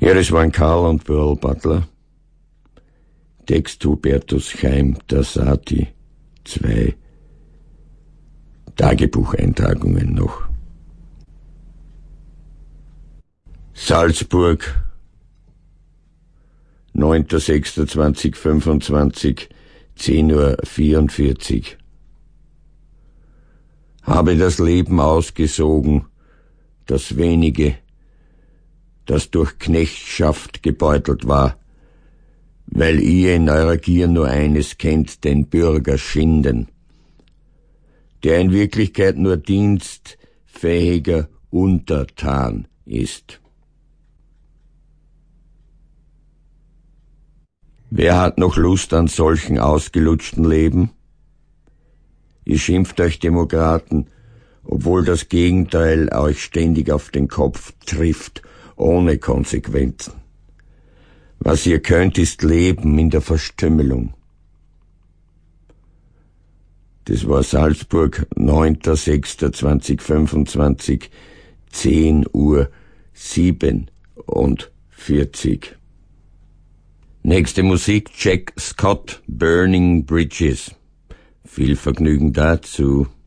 Ja, das waren Karl und Pearl Butler. Text Hubertus Chaim Tassati. 2 Tagebucheintragungen noch. Salzburg, 9.06.2025, 10:44 Uhr. Habe das Leben ausgesogen, das wenige, das durch Knechtschaft gebeutelt war, weil ihr in eurer Gier nur eines kennt, den Bürger schinden, der in Wirklichkeit nur dienstfähiger Untertan ist. Wer hat noch Lust an solchen ausgelutschten Leben? Ihr schimpft euch Demokraten, obwohl das Gegenteil euch ständig auf den Kopf trifft, ohne Konsequenzen. Was ihr könnt, ist Leben in der Verstümmelung. Das war Salzburg, 9.06.2025, 10:47 Uhr. Nächste Musik, Jack Scott, Burning Bridges. Viel Vergnügen dazu.